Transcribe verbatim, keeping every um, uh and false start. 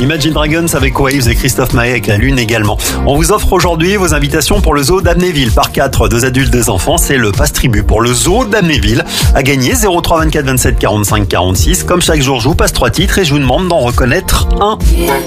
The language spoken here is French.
Imagine Dragons avec Waves et Christophe Maé avec La Lune également. On vous offre aujourd'hui vos invitations pour le zoo d'Amnéville. Par quatre, deux adultes, deux enfants, c'est le passe tribu pour le zoo d'Amnéville. À gagner zéro trois vingt-quatre vingt-sept quarante-cinq quarante-six. Comme chaque jour, je vous passe trois titres et je vous demande d'en reconnaître un.